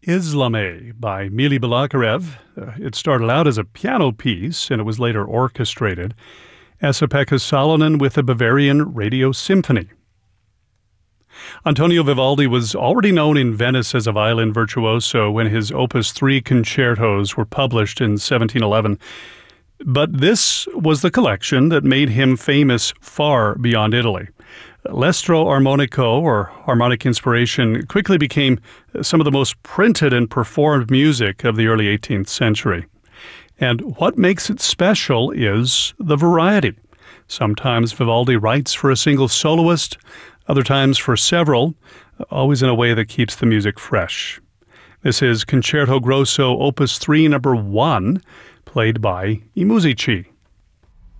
Islame by Mili Balakirev. It started out as a piano piece and it was later orchestrated. Esa-Pekka Salonen with the Bavarian Radio Symphony. Antonio Vivaldi was already known in Venice as a violin virtuoso when his Opus 3 concertos were published in 1711. But this was the collection that made him famous far beyond Italy. L'Estro Armonico, or harmonic inspiration, quickly became some of the most printed and performed music of the early 18th century. And what makes it special is the variety. Sometimes Vivaldi writes for a single soloist, other times for several, always in a way that keeps the music fresh. This is Concerto Grosso Opus 3 number 1, played by I Musici.